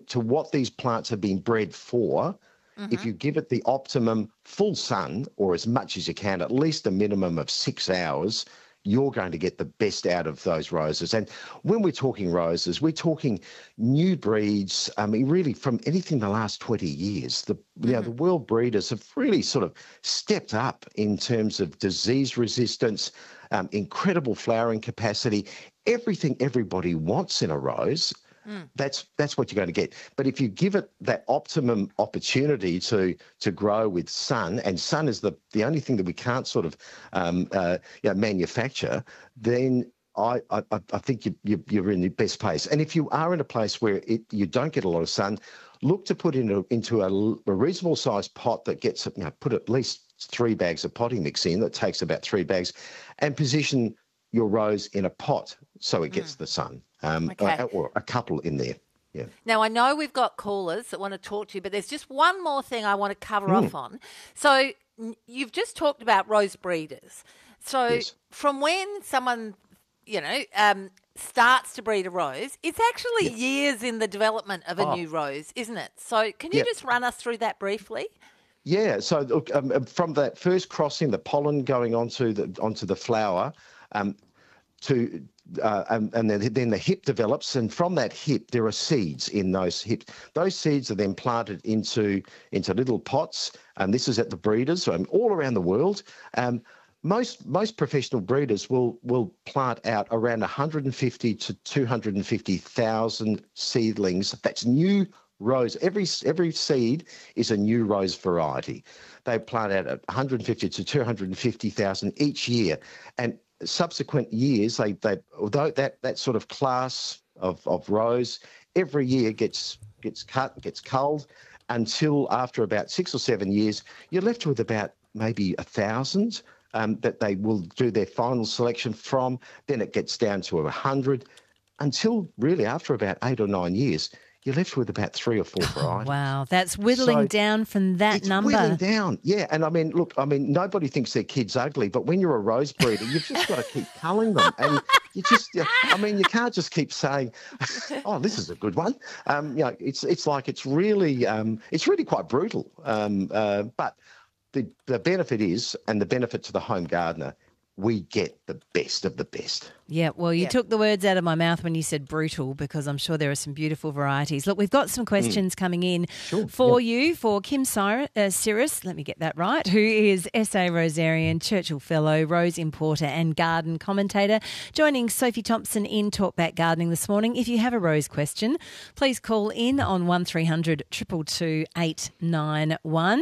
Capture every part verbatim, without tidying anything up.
to what these plants have been bred for, Mm-hmm. if you give it the optimum full sun, or as much as you can, at least a minimum of six hours, you're going to get the best out of those roses. And when we're talking roses, we're talking new breeds. I mean, really from anything the last twenty years, the, mm-hmm. you know, the world breeders have really sort of stepped up in terms of disease resistance, um, incredible flowering capacity, everything everybody wants in a rose. Mm. That's that's what you're going to get. But if you give it that optimum opportunity to to grow with sun, and sun is the, the only thing that we can't sort of um, uh, you know, manufacture, then I, I, I think you, you, you're in the best place. And if you are in a place where it, you don't get a lot of sun, look to put in a, into a, a reasonable sized pot that gets, you know, put at least three bags of potting mix in, that takes about three bags, and position your rose in a pot so it gets mm. the sun, um, okay. or, or a couple in there. Yeah. Now, I know we've got callers that want to talk to you, but there's just one more thing I want to cover mm. off on. So you've just talked about rose breeders. So yes. from when someone, you know, um, starts to breed a rose, it's actually yeah. years in the development of a oh. new rose, isn't it? So can you yeah. just run us through that briefly? Yeah. So look, um, from that first crossing, the pollen going onto the onto the flower, um, to uh, and, and then, then the hip develops, and from that hip there are seeds in those hips. Those seeds are then planted into into little pots, and this is at the breeders um, all around the world. Um, most most professional breeders will will plant out around one hundred fifty to two hundred fifty thousand seedlings. That's new rose. Every every seed is a new rose variety. They plant out one hundred fifty to two hundred fifty thousand each year, and subsequent years, they they although that that sort of class of of rose every year gets gets cut, gets culled, until after about six or seven years, you're left with about maybe a thousand um, that they will do their final selection from. Then it gets down to a hundred, until really after about eight or nine years, you're left with about three or four varieties. Oh, wow, that's whittling so down from that it's number. Whittling down, yeah. And I mean, look, I mean, nobody thinks their kid's ugly, but when you're a rose breeder, you've just got to keep culling them, and you just, I mean, you can't just keep saying, "Oh, this is a good one." Um, you know, it's it's like it's really, um, it's really quite brutal. Um, uh, but the the benefit is, and the benefit to the home gardener, we get the best of the best. Yeah, well, you yeah. took the words out of my mouth when you said brutal, because I'm sure there are some beautiful varieties. Look, we've got some questions mm. coming in sure. for yep. you, for Kim Cyrus, uh, Cirrus, let me get that right, who is S A Rosarian, Churchill Fellow, Rose Importer and Garden Commentator, joining Sophie Thompson in Talkback Gardening this morning. If you have a rose question, please call in on one three hundred two two two eight nine one.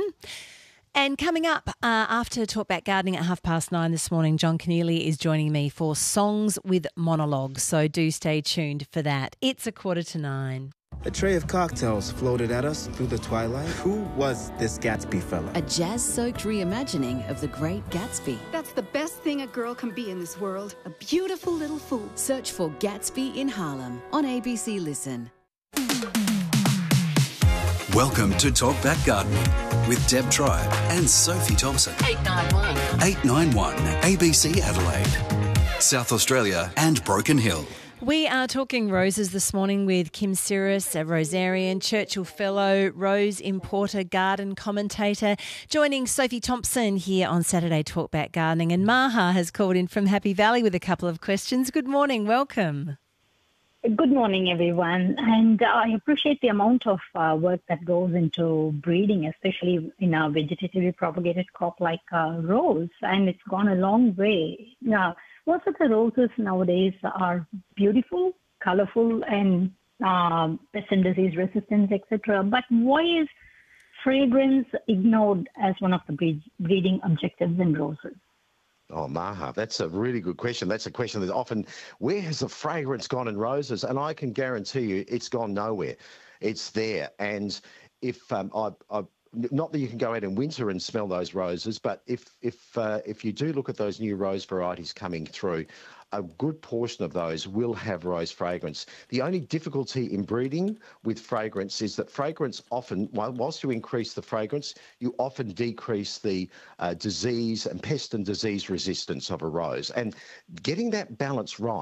And coming up uh, after Talkback Gardening at half past nine this morning, John Keneally is joining me for Songs with Monologues. So do stay tuned for that. It's a quarter to nine. A tray of cocktails floated at us through the twilight. Who was this Gatsby fella? A jazz-soaked reimagining of The Great Gatsby. That's the best thing a girl can be in this world. A beautiful little fool. Search for Gatsby in Harlem on A B C Listen. Welcome to Talkback Gardening with Deb Tribe and Sophie Thompson. eight nine one. eight nine one A B C Adelaide, South Australia and Broken Hill. We are talking roses this morning with Kim Cirrus, a Rosarian, Churchill Fellow, Rose Importer, Garden Commentator, joining Sophie Thompson here on Saturday Talkback Gardening. And Maha has called in from Happy Valley with a couple of questions. Good morning, welcome. Good morning, everyone. And I appreciate the amount of uh, work that goes into breeding, especially in a vegetatively propagated crop like uh, rose. And it's gone a long way. Now, most of the roses nowadays are beautiful, colorful, and um, pest and disease resistance, et cetera. But why is fragrance ignored as one of the breed- breeding objectives in roses? Oh, Maha, that's a really good question. That's a question that often, where has the fragrance gone in roses? And I can guarantee you it's gone nowhere. It's there. And if um, I, I, not that you can go out in winter and smell those roses, but if if uh, if you do look at those new rose varieties coming through, a good portion of those will have rose fragrance. The only difficulty in breeding with fragrance is that fragrance often, whilst you increase the fragrance, you often decrease the uh, disease and pest and disease resistance of a rose. And getting that balance right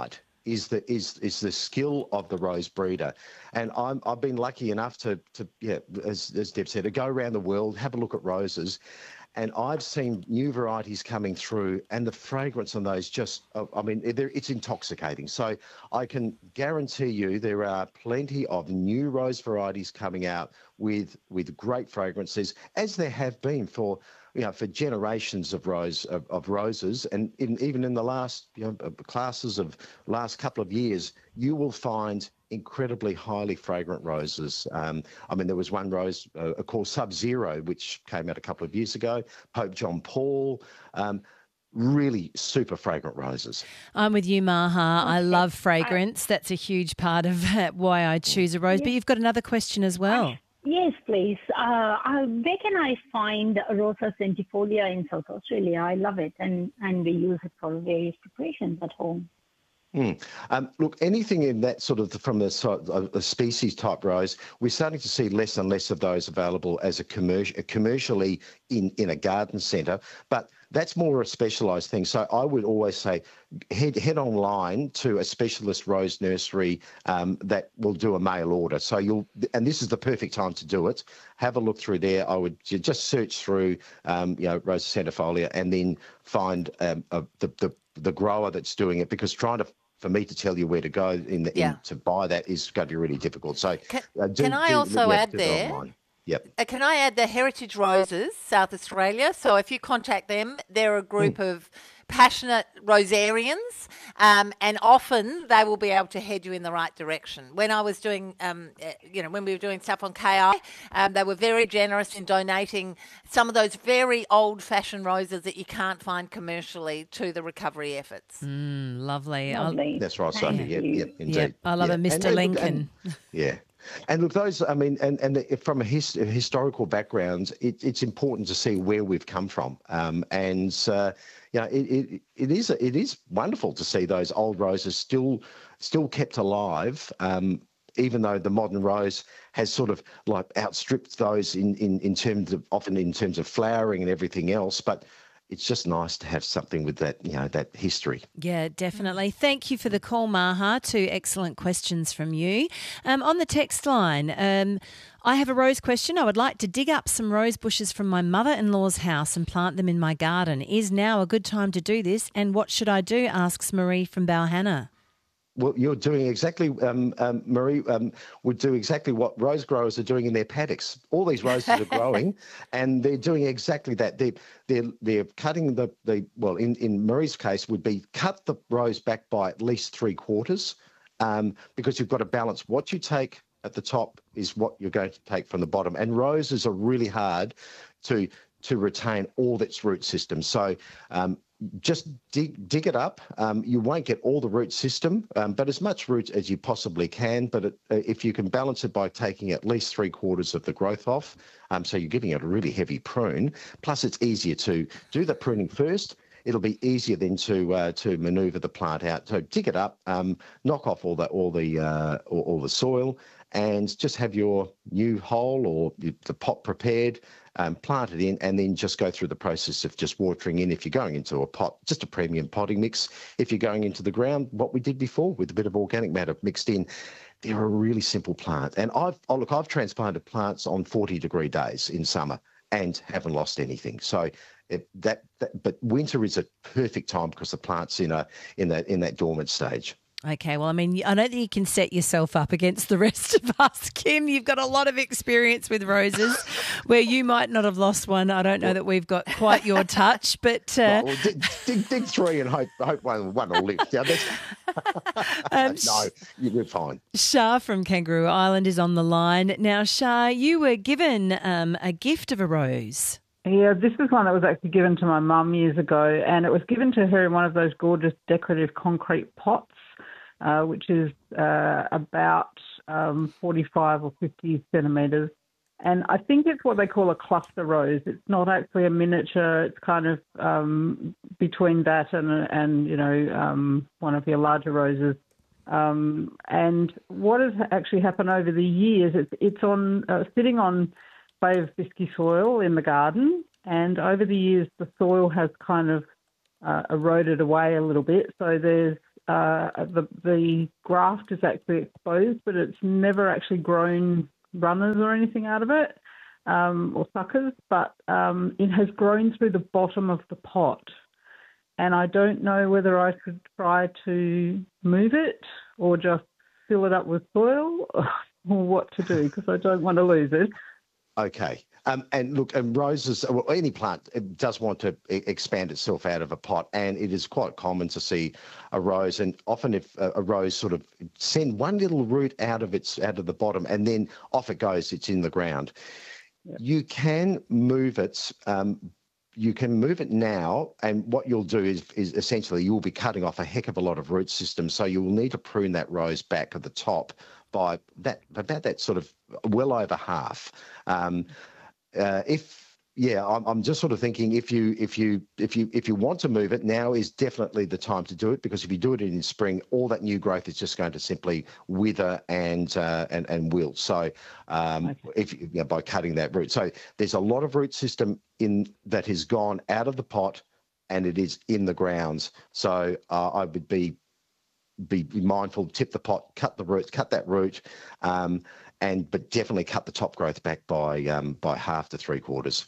is the is is the skill of the rose breeder. And I'm I've been lucky enough to to yeah, as as Deb said, to go around the world, have a look at roses. And I've seen new varieties coming through, and the fragrance on those just, I mean, it's intoxicating. So I can guarantee you there are plenty of new rose varieties coming out with with great fragrances, as there have been for, you know, for generations of rose of, of roses, and in, even in the last, you know, classes of last couple of years, you will find incredibly highly fragrant roses. Um, I mean, there was one rose uh, called Sub-Zero, which came out a couple of years ago, Pope John Paul, um, really super fragrant roses. I'm with you, Maha. I love fragrance. That's a huge part of why I choose a rose. But you've got another question as well. Yes, please. Uh, uh, where can I find Rosa centifolia in South Australia? I love it, and, and we use it for various preparations at home. Mm. Um, look, anything in that sort of from the sort of a species type rose, we're starting to see less and less of those available as a commercial, commercially in, in a garden centre. But that's more a specialised thing. So I would always say head head online to a specialist rose nursery um, that will do a mail order. So you'll, and this is the perfect time to do it. Have a look through there. I would just search through, um, you know, Rosa centifolia, and then find um, a, the the the grower that's doing it, because trying to for me to tell you where to go in, the, Yeah. in to buy that is going to be really difficult. So Can, uh, do, can I do- also yeah, add do it there? online. Yep. Uh, Can I add the Heritage Roses, South Australia? So if you contact them, they're a group Mm. of passionate rosarians, um, and often they will be able to head you in the right direction. When I was doing, um, uh, you know, when we were doing stuff on K I, um, they were very generous in donating some of those very old-fashioned roses that you can't find commercially to the recovery efforts. Mm, lovely. I'll- Lovely. That's right, Thank Sophie. Yep, you. yep, indeed. Yep, I love Yeah. a Mister And- and- Lincoln. and- yeah. And look, those, I mean, and, and the, from a, his, a historical background, it, it's important to see where we've come from. Um, and, uh, you know, it, it, it is it is wonderful to see those old roses still still kept alive, um, even though the modern rose has sort of like outstripped those in, in, in terms of, often in terms of flowering and everything else. But it's just nice to have something with that, you know, that history. Yeah, definitely. Thank you for the call, Maha. Two excellent questions from you. Um, on the text line, um, I have a rose question. I would like to dig up some rose bushes from my mother-in-law's house and plant them in my garden. Is now a good time to do this? And what should I do? Asks Marie from Balhanna. Well, you're doing exactly, um, um, Marie, um, would do exactly what rose growers are doing in their paddocks. All these roses are growing, and they're doing exactly that. They're they're they're cutting the the well, in in Marie's case, would be cut the rose back by at least three quarters, um, because you've got to balance what you take at the top is what you're going to take from the bottom. And roses are really hard to to retain all its root system. So. Um, Just dig dig it up. Um, you won't get all the root system, um, but as much root as you possibly can. But it, uh, if you can balance it by taking at least three quarters of the growth off, um, so you're giving it a really heavy prune. Plus, it's easier to do the pruning first. It'll be easier then to uh, to manoeuvre the plant out. So dig it up, um, knock off all the all the uh, all, all the soil, and just have your new hole or the pot prepared. Um, plant it in, and then just go through the process of just watering in. If you're going into a pot, just a premium potting mix. If you're going into the ground, what we did before with a bit of organic matter mixed in. They're a really simple plant. And I've, oh look, I've transplanted plants on forty degree days in summer and haven't lost anything. So it, that, that, but winter is a perfect time because the plant's in a in that in that dormant stage. Okay, well, I mean, I don't think you can set yourself up against the rest of us, Kim. You've got a lot of experience with roses where you might not have lost one. I don't know that we've got quite your touch, but... Uh, well, dig, dig, dig three and hope, hope one, one will live. Yeah, um, no, you're fine. Shah from Kangaroo Island is on the line. Now, Shah, you were given um, a gift of a rose. Yeah, this is one that was actually given to my mum years ago, and it was given to her in one of those gorgeous decorative concrete pots. Uh, which is uh, about um, forty-five or fifty centimetres. And I think it's what they call a cluster rose. It's not actually a miniature. It's kind of um, between that and, and you know, um, one of your larger roses. Um, and what has actually happened over the years, it's, it's on uh, sitting on Bay of Biscay soil in the garden. And over the years, the soil has kind of uh, eroded away a little bit. So there's uh, the the graft is actually exposed, but it's never actually grown runners or anything out of it, um, or suckers, but um, it has grown through the bottom of the pot. And I don't know whether I should try to move it or just fill it up with soil or what to do, because I don't want to lose it. Okay. Um, and look, and roses, well, any plant it does want to e- expand itself out of a pot, and it is quite common to see a rose. And often, if a, a rose sort of send one little root out of its out of the bottom, and then off it goes, it's in the ground. Yep. You can move it. Um, you can move it now, and what you'll do is, is essentially you'll be cutting off a heck of a lot of root systems. So you will need to prune that rose back at the top by that about that sort of well over half. Um, Uh, if yeah, I'm, I'm just sort of thinking if you if you if you if you want to move it, now is definitely the time to do it, because if you do it in spring, all that new growth is just going to simply wither and uh, and and wilt. So um, okay. if you know, by cutting that root, so there's a lot of root system in that has gone out of the pot, and it is in the grounds. So uh, I would be be mindful, tip the pot, cut the root, cut that root. Um, And but definitely cut the top growth back by um, by half to three quarters.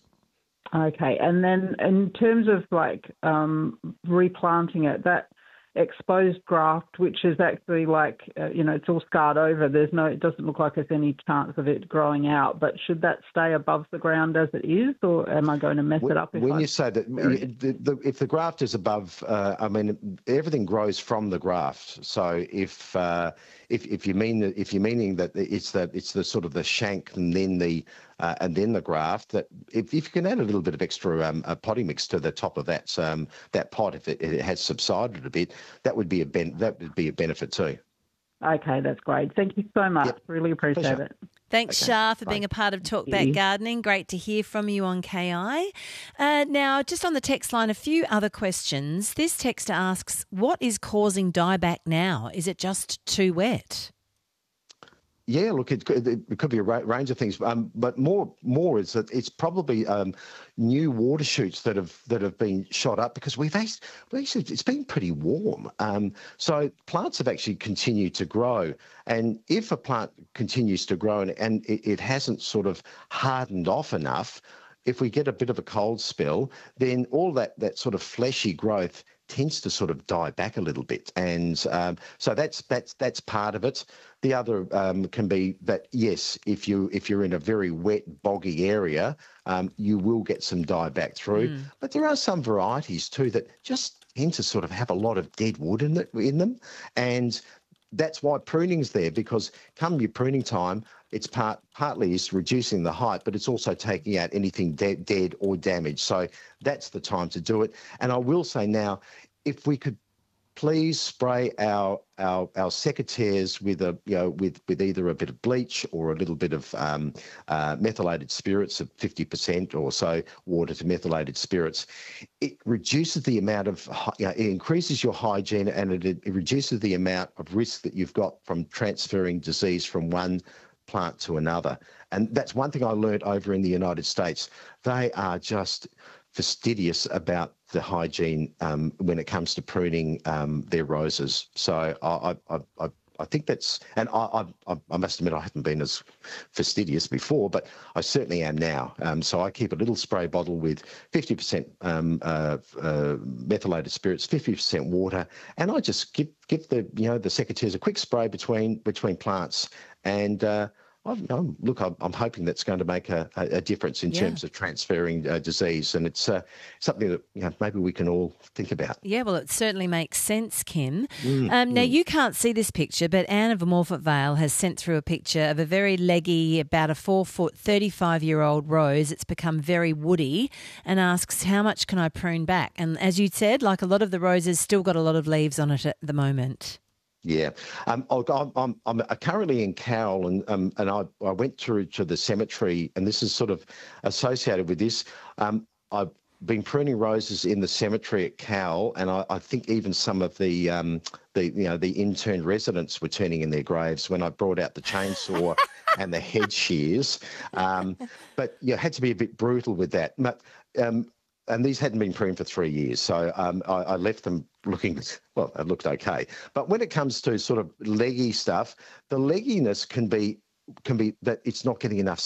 Okay, and then in terms of like um, replanting it, that exposed graft, which is actually like uh, you know it's all scarred over. There's no, it doesn't look like there's any chance of it growing out. But should that stay above the ground as it is, or am I going to mess when, it up? If when I you say that, the, the, if the graft is above, uh, I mean everything grows from the graft. So if uh, if if you mean if you're meaning that it's the it's the sort of the shank and then the uh, and then the graft, that if, if you can add a little bit of extra um, a potting mix to the top of that um, that pot, if it, it has subsided a bit, that would be a ben- that would be a benefit too. Okay, that's great. Thank you so much. Yep. Really appreciate Pleasure. it. Thanks, Okay. Shah, for Bye. being a part of Talkback Gardening. Great to hear from you on K I. Uh, now, just on the text line, a few other questions. This texter asks, what is causing dieback now? Is it just too wet? Yeah, look, it could, it could be a range of things, um, but more more is that it's probably um, new water shoots that have that have been shot up, because we've actually, we actually it's been pretty warm, um, so plants have actually continued to grow. And if a plant continues to grow and, and it, it hasn't sort of hardened off enough, if we get a bit of a cold spell, then all that that sort of fleshy growth tends to sort of die back a little bit, and um, so that's that's that's part of it. The other um, can be that yes, if you if you're in a very wet, boggy area, um, you will get some die back through. Mm. But there are some varieties too that just tend to sort of have a lot of dead wood in it, in them, and that's why pruning's there, because come your pruning time, it's part partly is reducing the height, but it's also taking out anything de- dead or damaged. So that's the time to do it. And I will say now, if we could please spray our our our secateurs with a you know with with either a bit of bleach or a little bit of um, uh, methylated spirits of fifty percent or so, water to methylated spirits, it reduces the amount of you know, it increases your hygiene, and it, it reduces the amount of risk that you've got from transferring disease from one plant to another. And that's one thing I learned over in the United States. They are just fastidious about the hygiene um, when it comes to pruning um, their roses. So I, I, I, I think that's, and I, I, I must admit I haven't been as fastidious before, but I certainly am now. Um, so I keep a little spray bottle with fifty percent um, uh, uh, methylated spirits, fifty percent water, and I just give give the you know the secateurs a quick spray between between plants, and uh, I've, I'm, look, I'm, I'm hoping that's going to make a, a, a difference in yeah. terms of transferring uh, disease, and it's uh, something that you know, maybe we can all think about. Yeah, well, it certainly makes sense, Kim. Mm, um, now, mm. you can't see this picture, but Anne of Morphett Vale has sent through a picture of a very leggy, about a four-foot, thirty-five-year-old rose. It's become very woody, and asks, how much can I prune back? And as you said, like a lot of the roses, still got a lot of leaves on it at the moment. Yeah, um, I'm, I'm, I'm currently in Cowell, and um, and I, I went through to the cemetery, and this is sort of associated with this. Um, I've been pruning roses in the cemetery at Cowell, and I, I think even some of the um, the you know the interned residents were turning in their graves when I brought out the chainsaw and the head shears. Um, but you had to be a bit brutal with that. But, um, and these hadn't been pruned for three years, so um, I, I left them looking, well, it looked okay. But when it comes to sort of leggy stuff, the legginess can be can be that it's not getting enough